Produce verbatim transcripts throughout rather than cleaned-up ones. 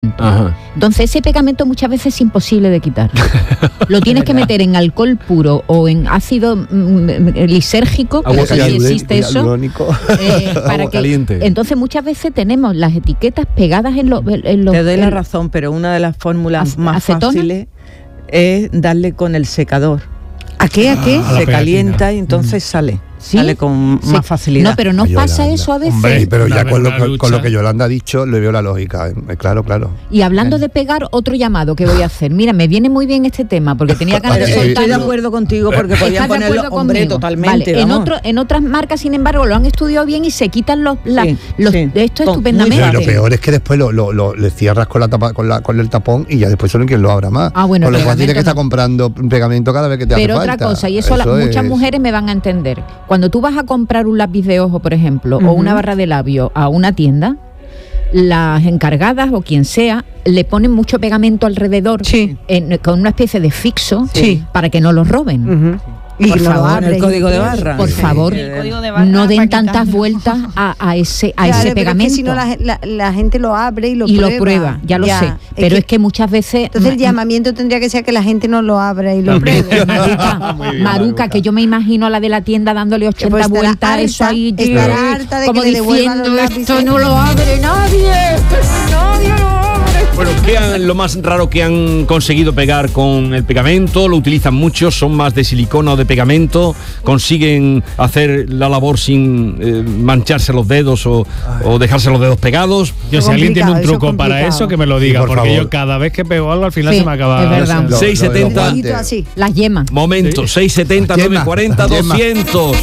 Ajá. Entonces ese pegamento muchas veces es imposible de quitar. Lo tienes que meter en alcohol puro o en ácido mm, lisérgico, que no sé si existe eso, eh, para que, caliente. entonces muchas veces tenemos las etiquetas pegadas en los... En los Te doy en, la razón, pero una de las fórmulas más ¿acetona? fáciles es darle con el secador. ¿A qué? ¿A qué? Ah, se calienta y entonces sale. ¿Sí? Sale con Sí. más facilidad. No, pero no pasa eso a veces. Hombre, pero Una ya vez con lo, una con, lucha. con lo que Yolanda ha dicho, le veo la lógica. ¿eh? Claro, claro. Y hablando de pegar, otro llamado que voy a hacer. Mira, me viene muy bien este tema porque tenía ganas de Pero soltarlo. estoy de acuerdo contigo porque podían ¿Estás de ponerlo, acuerdo hombre, conmigo? totalmente. Vale, en, vamos. otro, en otras marcas, sin embargo, lo han estudiado bien y se quitan los, la- Sí, los sí. esto Con- estupendamente. muy Pero lo fácil. peor es que después lo, lo, lo- le cierras con la tapa, con, la, con el tapón y ya después solo quien lo abra más. Ah, bueno, con lo cual pegamento tienes que estar no. comprando pegamento cada vez que te Pero hace otra falta. cosa, y eso, la- muchas es- mujeres me van a entender. Cuando tú vas a comprar un lápiz de ojo, por ejemplo, o Ujú. una barra de labio a una tienda, las encargadas o quien sea le ponen mucho pegamento alrededor, Sí. en- con una especie de fixo, Sí. para que no los roben. Ujú. Y Por no lo favor, abren. El código de barra. Por Sí. favor, El código de barra no den para tantas quitarlo. vueltas a, a ese, a Claro, ese pero es que pegamento. si no la, la- la gente lo abre y lo y prueba. lo prueba, ya lo sé. Es Pero es que muchas veces... Entonces el llamamiento tendría que ser que la gente no lo abra y lo También. pruebe. Maruca, Muy bien, Maruca, Maruca. que yo me imagino a la de la tienda dándole ochenta pues estará vueltas a eso harta, ahí, estará eh, harta de como que le devuelvan diciendo, los lápices. esto no lo abre nadie, nadie lo abre. Bueno, ¿qué han, lo más raro que han conseguido pegar con el pegamento? Lo utilizan muchos, son más de silicona o de pegamento, consiguen hacer la labor sin eh, mancharse los dedos o, o dejarse los dedos pegados. Yo, si alguien tiene un complicado, eso es truco para complicado. eso, que me lo diga, Sí, por porque favor. yo cada vez que pego algo al final Sí, se me acaba... es verdad. Lo- seis lo de los setenta. guantes. Así. Las yemas. Momento, seis setenta, nueve cuarenta, Yema. doscientos.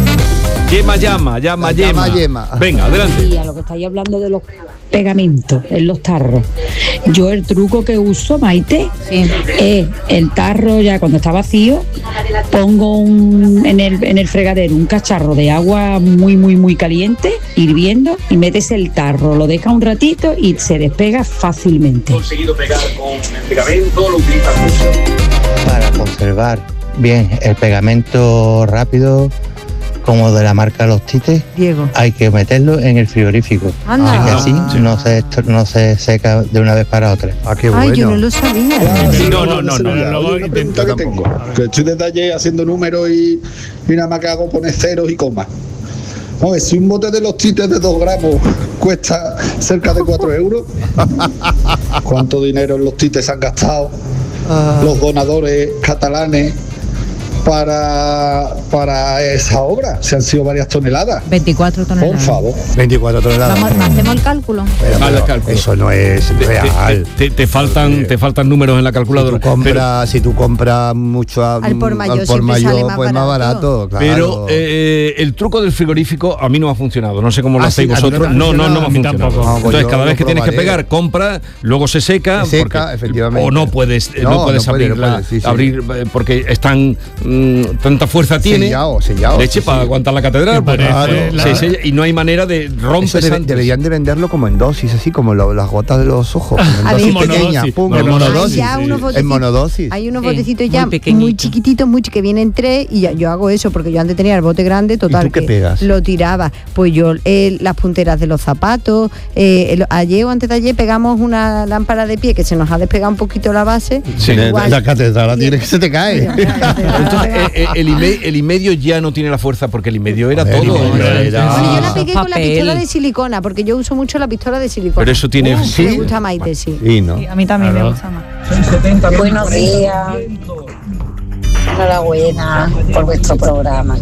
Yema, llama, llama, Llama, Yema. Yema. Venga, adelante. Y a lo que estáis hablando de los pegamentos en los tarros. Yo el truco que uso, Maite, Sí. es el tarro ya cuando está vacío, pongo un, en, el, en el fregadero un cacharro de agua muy, muy, muy caliente, hirviendo, y metes el tarro, lo dejas un ratito y se despega fácilmente. Conseguido pegar con el pegamento, lo utilizan mucho. Para conservar bien el pegamento rápido, como de la marca Los Tites, Diego. hay que meterlo en el frigorífico. Anda. Y Ah, así sí. no se estro- no se seca de una vez para otra. Ah, qué Ay, bueno. yo no lo sabía. No, no, no, no. Pero luego Oye, una pregunta que intento tengo, que estoy de taller haciendo números y, y nada más que hago poner ceros y comas. Oye, si un bote de Los Tites de dos gramos cuesta cerca de cuatro euros, ¿cuánto dinero en Los Tites han gastado los donadores catalanes para, para esa obra? Se han sido varias toneladas. veinticuatro Por toneladas. favor. veinticuatro toneladas. Vamos, hacemos el cálculo. Pero, Vale, pero cálculo. eso no es Te, real. te- te- te faltan, te faltan números en la Si calculadora. tú compras, si tú compras mucho a- Al por mayor al por siempre sale mayor, más pues más barato. barato, claro. Pero eh, el truco del frigorífico a mí no me ha funcionado. No sé cómo lo Ah, hacéis sí, ¿a ti no vosotros. te ha No, no, no me ha funcionado? A mí funcionado. tampoco. No, pues Entonces, yo cada lo vez que tienes que probaré. pegar, compra, luego se seca. Se seca, porque- efectivamente. O no puedes, eh, no, No, puedes no puede, abrirla, no puede, sí, sí. abrir eh, porque están mm, tanta fuerza tiene. Sellado, sellado, Leche sí, para sí. aguantar la catedral. Que pues, parece claro, la- se sella y no hay manera de Eso romper. debe- deberían de venderlo como en dosis, así como lo- las gotas de los ojos, como en A dosis ver. pequeñas, Monodosis. pum, en Monodosis. Hay monodosis. ya unos En botecitos- monodosis. Hay unos Sí, botecitos muy ya muy, pequeñitos. chiquititos, muy ch- que vienen tres y ya, yo hago eso porque yo antes tenía el bote grande, total. ¿Y tú qué que pegas? Lo tiraba. Pues yo eh, las punteras de los zapatos. eh, el- ayer o antes de ayer pegamos una lámpara de pie que se nos ha despegado un poquito la base. Sí. Igual- La catedral la tiene que se te cae. Entonces, eh, eh, el, y me- el y medio ya no tiene la fuerza porque el y medio era Hombre, todo. el y medio era- era- Bueno, yo la Ah, pegué con la papel. pistola de silicona, porque yo uso mucho la pistola de silicona. Pero eso tiene. Me ¿Sí? gusta Maite, sí. Sí, ¿no? A mí también Claro. me gusta más. Buenos días. Enhorabuena por vuestro programa.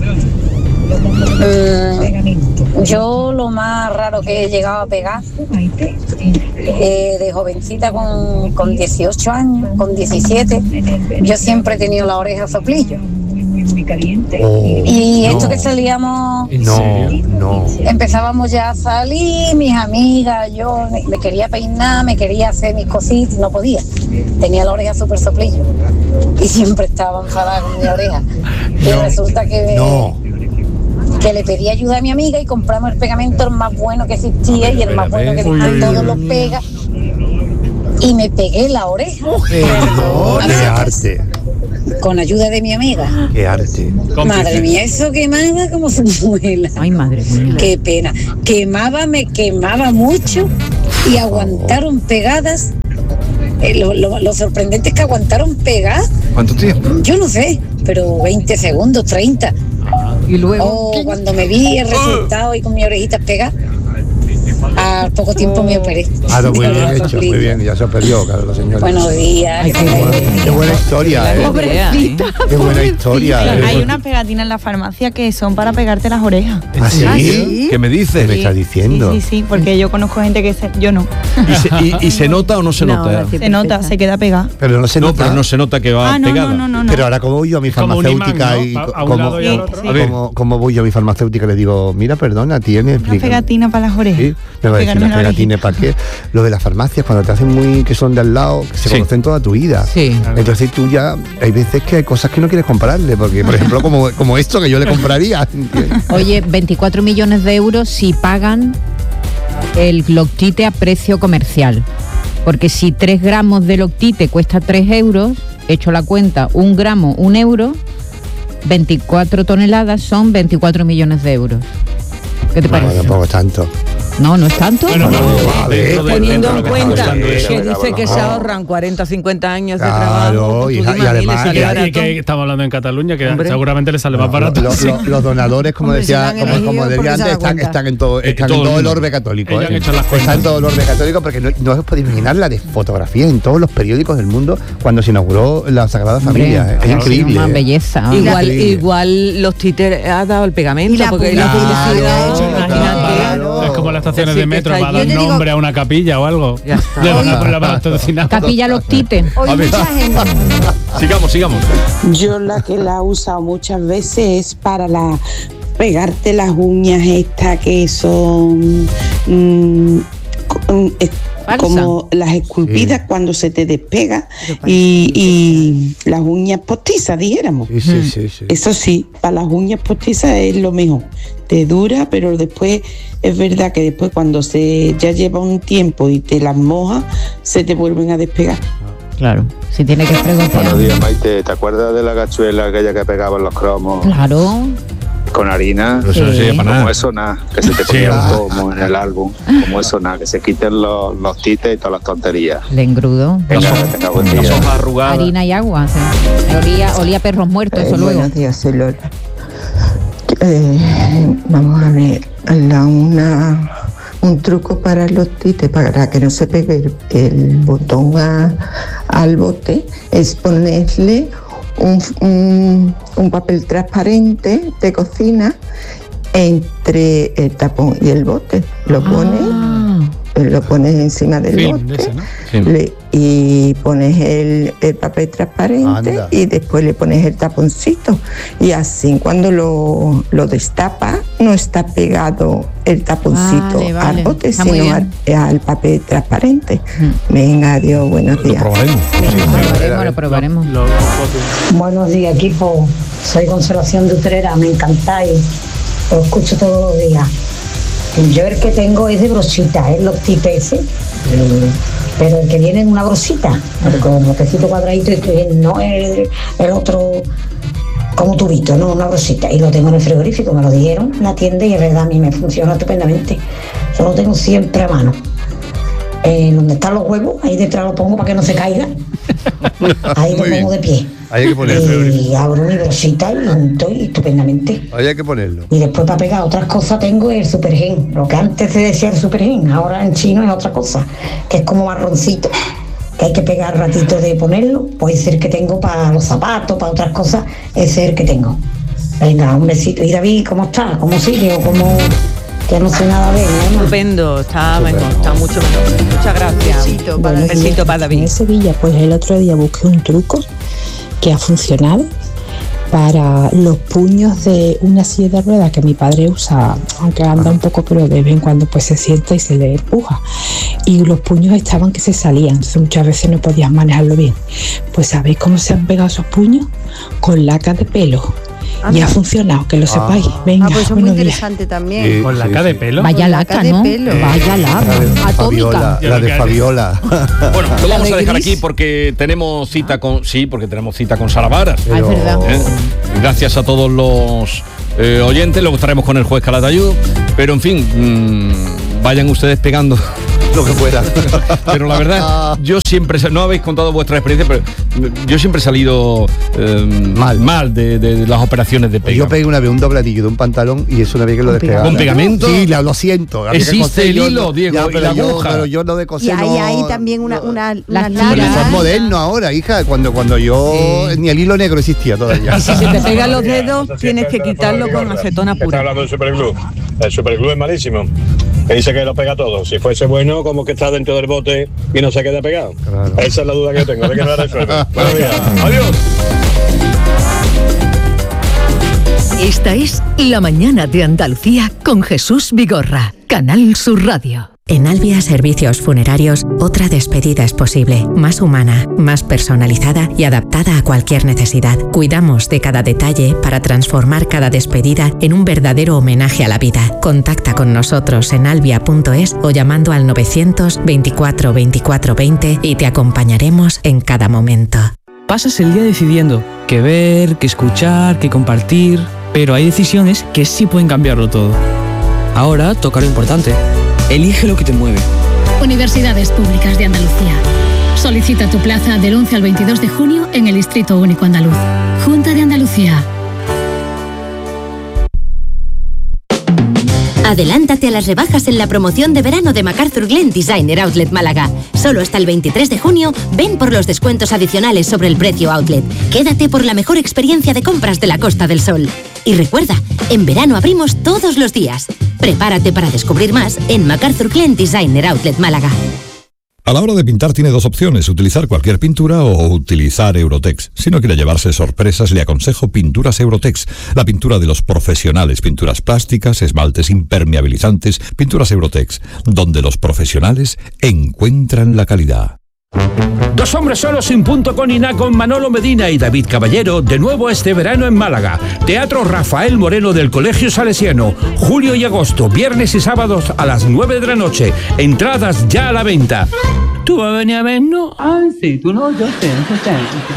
Mm, yo lo más raro que he llegado a pegar eh, de jovencita con, con dieciocho años, con diecisiete, yo siempre he tenido la oreja soplillo. Oh, Y esto no. que salíamos, No, no. empezábamos ya a salir, mis amigas, yo me me quería peinar, me quería hacer mis cositas, no podía. Tenía la oreja súper soplillo y siempre estaba enfadada con mi oreja. Y resulta que, No. que le pedí ayuda a mi amiga y compramos el pegamento el más bueno que existía y el más bueno que Uy, a uy, todos uy, los pega. Y me pegué la oreja No, qué arte, con ayuda de mi amiga. qué arte. Madre mía, eso quemaba como su muela. Ay, madre mía. Qué pena. Quemaba, me quemaba mucho y aguantaron pegadas. Eh, lo, lo, lo sorprendente es que aguantaron pegadas. ¿Cuánto tiempo? Yo no sé, pero veinte segundos, treinta. Y luego. Oh, cuando me vi el resultado y con mis orejitas pegadas, al poco tiempo me operé. Ah, no, muy bien hecho, muy bien, ya se perdió, claro, la señora. Buenos días. Ay, que qué, tengáis buena, buen día. Qué buena historia, ¿eh? Pobrecita. Qué buena historia. ¿eh? Hay unas pegatinas en la farmacia que son para pegarte las orejas. ¿Ah, sí? ¿Ah, sí? ¿Qué me dices? ¿Qué me estás diciendo? Sí, sí, sí, porque yo conozco gente que se, yo no. ¿Y se, y, y se nota o no se No, nota? la Se nota, se queda pegada. Pero no se No, nota. pero no se nota que va Ah, no, pegada. no, no, no, no. Pero ahora como voy yo a mi Como un farmacéutica imán, y ¿no? A- a un como, lado y al otro. Sí. A ver. como, como voy yo a mi farmacéutica y le digo, mira, perdona, tiene, Una explica. pegatina para las orejas. Sí, me va a decir Pegarme las la pegatines para qué. Lo de las farmacias, cuando te hacen muy que son de al lado, que se Sí. conocen toda tu vida. Sí. Entonces tú ya, hay veces que hay cosas que no quieres comprarle, porque por ejemplo como, como esto que yo le compraría. ¿entiendes? Oye, veinticuatro millones de euros si pagan el Loctite a precio comercial. Porque si tres gramos de Loctite cuesta tres euros, hecho la cuenta, un gramo, un euro, veinticuatro toneladas son veinticuatro millones de euros. ¿Qué te No, parece? tampoco es tanto. No, no es tanto. Bueno, Bueno, pero a ver, dentro de- Teniendo dentro de en lo que cuenta estamos hablando que es- dice que se no. ahorran cuarenta, cincuenta años de Claro, trabajo, y- tú y dime, además- le sale Y, barato. y que estamos hablando en Cataluña, que Hombre. seguramente le sale más barato. Lo- lo- lo- los donadores, como Hombre, si decía, lo han como, elegido como porque decía se antes, da están, cuenta. están en todo, En están todo en el todo el mundo. orbe católico. Ellos han ¿eh? hecho las cuentas. Están en todo el orbe católico porque no, no os podéis imaginar la de fotografía en todos los periódicos del mundo cuando se inauguró la Sagrada Familia. Hombre, ¿eh? Es claro, increíble. Una ¿eh? belleza. Igual, Increíble. igual los títeres ha dado el pegamento, Y la porque publicidad la publicidad, que ha hecho, imagínate. claro. Es como las estaciones Decir de que metro, está va a dar allí. Yo te digo- nombre a una capilla o algo. Ya está. Le van a poner la patrocinada. Capilla Loctite. Hoy A ver. mucha gente. Sigamos, sigamos. Yo la que la he usado muchas veces es para la pegarte las uñas estas que son mm, co- es- Falsa. como las esculpidas Sí. cuando se te despega y, y las uñas postizas, dijéramos. Sí, sí, sí, sí. Eso sí, para las uñas postizas es lo mejor. Te dura, pero después es verdad que después cuando se ya lleva un tiempo y te las mojas, se te vuelven a despegar. Claro, si tiene que Buenos fregotear. días, Maite. ¿Te acuerdas de la cachuela aquella que pegaban los cromos Claro. con harina? Pero eso no Sí. sirve para Como nada. eso nada, que se te Sí. ponía un tomo en el álbum. Como eso nada, que se quiten los, los tites y todas las tonterías. El engrudo. Venga, que tenga buen día. Las hojas arrugadas. Harina y agua. sí. Olía, olía a perros muertos, eso luego. Buenos días, soy Lola. Eh, vamos a ver, la, una, un truco para los tites, para que no se pegue el, el botón a- al bote, es ponerle un, un- un papel transparente de cocina entre el tapón y el bote. Lo pones, Ah, lo pones encima del Film de bote. ese, ¿no? Sí. Le- y pones el, el papel transparente Anda. y después le pones el taponcito y así cuando lo, lo destapas no está pegado el taponcito Vale, vale. al bote Está muy sino al, bien. al papel transparente. Mm. Venga, adiós, buenos Lo días. probaremos. lo probaremos, lo probaremos. Lo- lo- Buenos días, equipo. Soy Consolación de Utrera, me encantáis. Os escucho todos los días. Yo el que tengo es de brochita, es los tipes ese, pero el que viene en una brochita, el con botecito cuadradito y que no es el otro como tubito, no, una brosita. Y lo tengo en el frigorífico, me lo dieron en la tienda y es verdad, a mí me funciona estupendamente. Yo lo tengo siempre a mano. Eh, donde están los huevos, ahí detrás lo pongo para que no se caiga. Ahí lo Muy bien. Eh, pongo de pie. Ahí hay que ponerlo. Y abro mi brosita y lo estoy estupendamente. Ahí hay que ponerlo. Y después para pegar otras cosas tengo el supergen. Lo que antes se decía el supergen, ahora en chino es otra cosa, que es como marroncito, que hay que pegar ratito de ponerlo. Puede ser que tengo para los zapatos, para otras cosas, ese es el que tengo. Venga, un besito. ¿Y David, cómo está? ¿Cómo sigue? ¿O cómo...? Que no sé nada de él, ¿no? Estupendo, está mejor, está mucho mejor. Muchas gracias. Besito para Un David. besito para David. En Sevilla, pues el otro día busqué un truco que ha funcionado para los puños de una silla de ruedas que mi padre usa, aunque anda un poco, pero de vez en cuando pues se sienta y se le empuja. Y los puños estaban que se salían, entonces muchas veces no podías manejarlo bien. Pues ¿sabéis cómo se han pegado esos puños? Con laca de pelo. Y ha funcionado, que lo sepáis. Venga, Ah, pues eso es muy buenos días. interesante también. Sí, ¿Con sí, laca de sí. pelo? Vaya Con laca, laca de ¿no? pelo. Vaya La laca. de Atómica. Fabiola, la de Fabiola. Bueno, lo La vamos de a dejar gris. aquí porque tenemos cita con. Sí, porque tenemos cita con Sara Varas. Ah, es verdad. ¿eh? Gracias a todos los eh, oyentes. Luego estaremos con el juez Calatayud. Pero en fin, mmm, vayan ustedes pegando lo que pueda. Pero la verdad, yo siempre, no habéis contado vuestra experiencia, pero yo siempre he salido eh, mal, mal de, de, de las operaciones de pega. Yo pegué una vez un dobladillo de un pantalón y eso una vez que lo despegaba. ¿Con pegamento? Sí, lo siento. Existe el hilo, Diego, y la aguja. Pero yo no de coser. Y hay, no, hay también una, una, las una Pero eso es laga. moderno ahora, hija. Cuando, cuando yo ni el hilo negro existía todavía. Y si se te pegan los dedos, tienes que quitarlo con acetona Está pura. hablando del superglue. El superglue es malísimo. Que dice que lo pega todo. Si fuese bueno, como que está dentro del bote y no se queda pegado. Claro. Esa es la duda que yo tengo, de que no la resuelve. Buenos días. Adiós. Esta es La Mañana de Andalucía con Jesús Vigorra, Canal Sur Radio. En Albia Servicios Funerarios, otra despedida es posible, más humana, más personalizada y adaptada a cualquier necesidad. Cuidamos de cada detalle para transformar cada despedida en un verdadero homenaje a la vida. Contacta con nosotros en albia punto es o llamando al novecientos veinticuatro veinticuatro veinte y te acompañaremos en cada momento. Pasas el día decidiendo qué ver, qué escuchar, qué compartir, pero hay decisiones que sí pueden cambiarlo todo. Ahora toca lo importante. Elige lo que te mueve. Universidades Públicas de Andalucía. Solicita tu plaza del once al veintidós de junio en el Distrito Único Andaluz. Junta de Andalucía. Adelántate a las rebajas en la promoción de verano de MacArthur Glen Designer Outlet Málaga. Solo hasta el veintitrés de junio, ven por los descuentos adicionales sobre el precio outlet. Quédate por la mejor experiencia de compras de la Costa del Sol. Y recuerda, en verano abrimos todos los días. Prepárate para descubrir más en MacArthur Glen Designer Outlet Málaga. A la hora de pintar tiene dos opciones, utilizar cualquier pintura o utilizar Eurotex. Si no quiere llevarse sorpresas, le aconsejo Pinturas Eurotex, la pintura de los profesionales, pinturas plásticas, esmaltes impermeabilizantes, Pinturas Eurotex, donde los profesionales encuentran la calidad. Dos hombres solos sin punto con Iná con Manolo Medina y David Caballero, de nuevo este verano en Málaga. Teatro Rafael Moreno del Colegio Salesiano, julio y agosto, viernes y sábados a las nueve de la noche. Entradas ya a la venta. ¿Tú vas a venir a vernos? Ay, sí, tú no, yo sé, yo sé.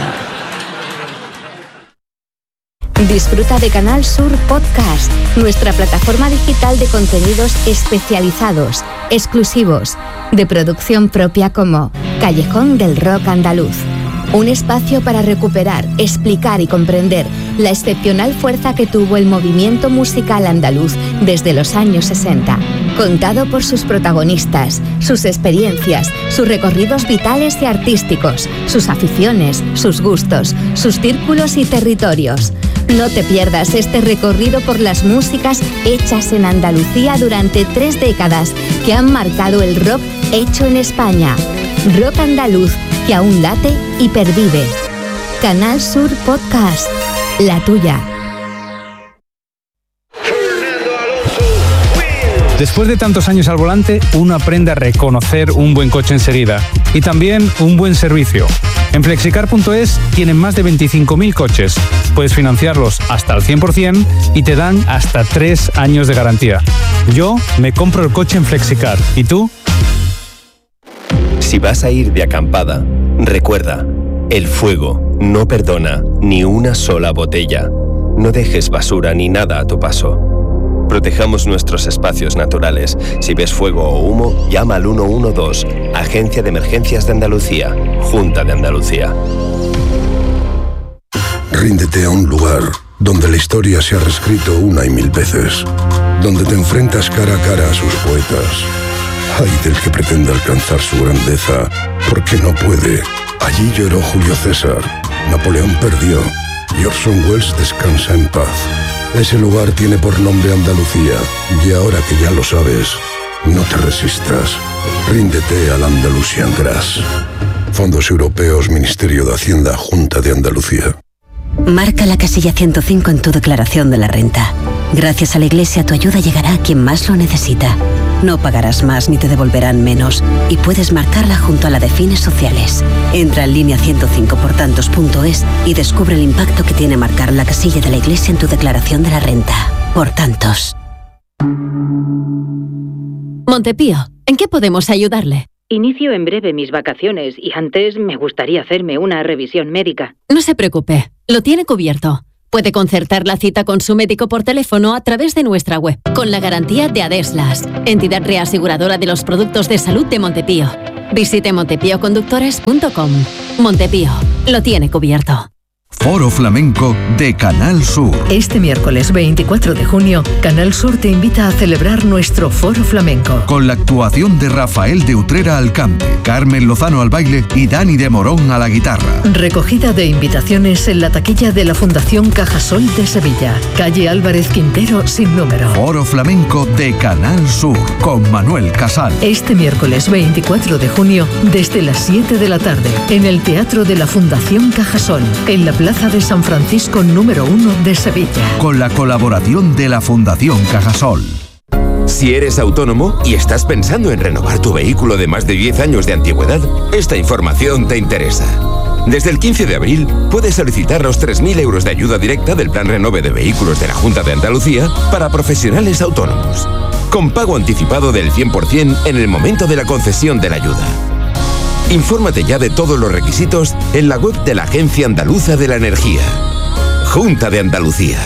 Disfruta de Canal Sur Podcast, nuestra plataforma digital de contenidos especializados, exclusivos, de producción propia como Callejón del Rock Andaluz. Un espacio para recuperar, explicar y comprender la excepcional fuerza que tuvo el movimiento musical andaluz desde los años sesenta. Contado por sus protagonistas, sus experiencias, sus recorridos vitales y artísticos, sus aficiones, sus gustos, sus círculos y territorios. No te pierdas este recorrido por las músicas hechas en Andalucía durante tres décadas que han marcado el rock hecho en España. Rock andaluz que aún late y pervive. Canal Sur Podcast, la tuya. Después de tantos años al volante, uno aprende a reconocer un buen coche enseguida y también un buen servicio. En flexicar punto es tienen más de veinticinco mil coches. Puedes financiarlos hasta el cien por ciento y te dan hasta tres años de garantía. Yo me compro el coche en Flexicar. ¿Y tú? Si vas a ir de acampada, recuerda, el fuego no perdona ni una sola botella. No dejes basura ni nada a tu paso. Protejamos nuestros espacios naturales. Si ves fuego o humo, llama al uno uno dos, Agencia de Emergencias de Andalucía, Junta de Andalucía. Ríndete a un lugar donde la historia se ha reescrito una y mil veces, donde te enfrentas cara a cara a sus poetas. Ay del que pretenda alcanzar su grandeza, porque no puede. Allí lloró Julio César, Napoleón perdió y Orson Welles descansa en paz. Ese lugar tiene por nombre Andalucía, y ahora que ya lo sabes, no te resistas. Ríndete al Andalusian Grass. Fondos Europeos, Ministerio de Hacienda, Junta de Andalucía. Marca la casilla ciento cinco en tu declaración de la renta. Gracias a la Iglesia tu ayuda llegará a quien más lo necesita. No pagarás más ni te devolverán menos y puedes marcarla junto a la de fines sociales. Entra en línea ciento cinco por tantos punto es y descubre el impacto que tiene marcar la casilla de la Iglesia en tu declaración de la renta. Por tantos. Montepío, ¿en qué podemos ayudarle? Inicio en breve mis vacaciones y antes me gustaría hacerme una revisión médica. No se preocupe, lo tiene cubierto. Puede concertar la cita con su médico por teléfono a través de nuestra web, con la garantía de Adeslas, entidad reaseguradora de los productos de salud de Montepío. Visite montepío conductores punto com. Montepío, lo tiene cubierto. Foro Flamenco de Canal Sur. Este miércoles veinticuatro de junio, Canal Sur te invita a celebrar nuestro Foro Flamenco. Con la actuación de Rafael de Utrera al cante, Carmen Lozano al baile y Dani de Morón a la guitarra. Recogida de invitaciones en la taquilla de la Fundación Cajasol de Sevilla, calle Álvarez Quintero sin número. Foro Flamenco de Canal Sur con Manuel Casal. Este miércoles veinticuatro de junio, desde las siete de la tarde, en el Teatro de la Fundación Cajasol, en la Plaza de San Francisco número uno de Sevilla. Con la colaboración de la Fundación Cajasol. Si eres autónomo y estás pensando en renovar tu vehículo de más de diez años de antigüedad, esta información te interesa. Desde el quince de abril puedes solicitar los tres mil euros de ayuda directa del Plan Renove de Vehículos de la Junta de Andalucía para profesionales autónomos, con pago anticipado del cien por ciento en el momento de la concesión de la ayuda. Infórmate ya de todos los requisitos en la web de la Agencia Andaluza de la Energía. Junta de Andalucía.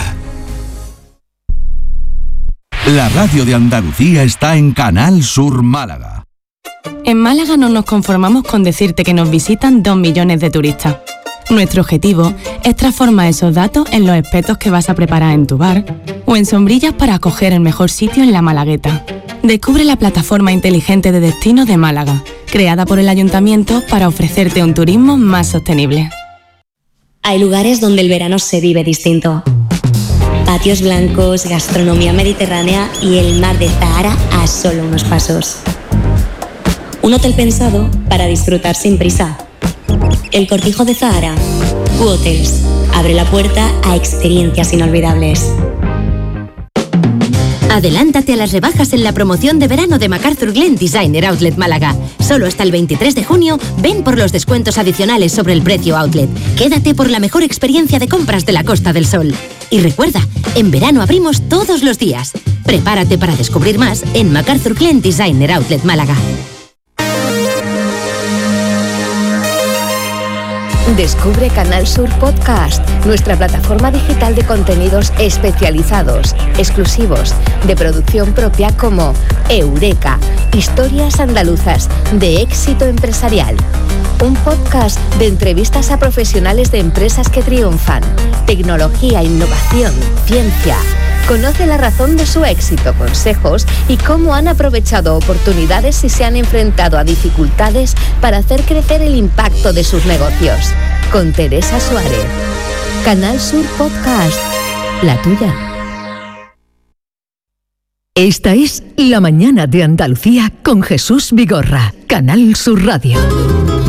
La radio de Andalucía está en Canal Sur Málaga. En Málaga no nos conformamos con decirte que nos visitan dos millones de turistas. Nuestro objetivo es transformar esos datos en los espetos que vas a preparar en tu bar o en sombrillas para acoger el mejor sitio en la Malagueta. Descubre la plataforma inteligente de destino de Málaga, creada por el Ayuntamiento para ofrecerte un turismo más sostenible. Hay lugares donde el verano se vive distinto. Patios blancos, gastronomía mediterránea y el mar de Zahara a solo unos pasos. Un hotel pensado para disfrutar sin prisa. El Cortijo de Zahara. U-Hotels. Abre la puerta a experiencias inolvidables. Adelántate a las rebajas en la promoción de verano de MacArthur Glen Designer Outlet Málaga. Solo hasta el veintitrés de junio, ven por los descuentos adicionales sobre el precio outlet. Quédate por la mejor experiencia de compras de la Costa del Sol. Y recuerda, en verano abrimos todos los días. Prepárate para descubrir más en MacArthur Glen Designer Outlet Málaga. Descubre Canal Sur Podcast, nuestra plataforma digital de contenidos especializados, exclusivos, de producción propia como Eureka, historias andaluzas de éxito empresarial. Un podcast de entrevistas a profesionales de empresas que triunfan, tecnología, innovación, ciencia. Conoce la razón de su éxito, consejos y cómo han aprovechado oportunidades y se han enfrentado a dificultades para hacer crecer el impacto de sus negocios. Con Teresa Suárez. Canal Sur Podcast. La tuya. Esta es La Mañana de Andalucía con Jesús Vigorra. Canal Sur Radio.